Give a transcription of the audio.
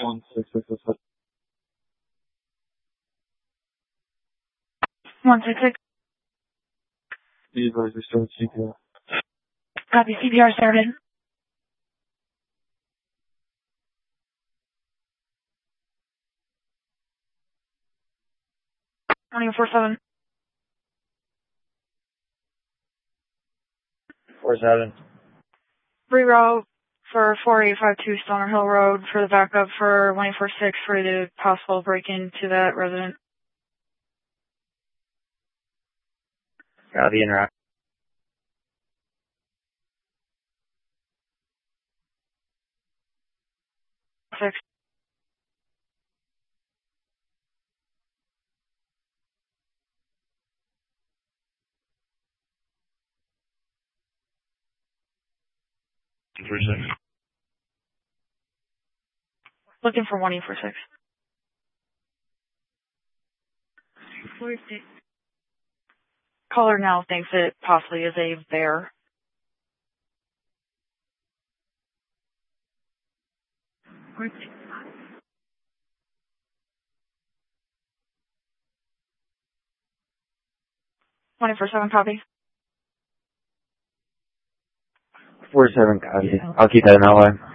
1666. 166. Be advised, we start CPR. Copy. CPR started. 24/7. 47. Reroute for 4852 Stoner Hill Road for the backup for 146 for the possible break-in to that resident. Copy, interact. 6. Looking for 1846. Caller now thinks it possibly is a bear. Okay. 24/7 copy. 47, copy. I'll keep that in outline.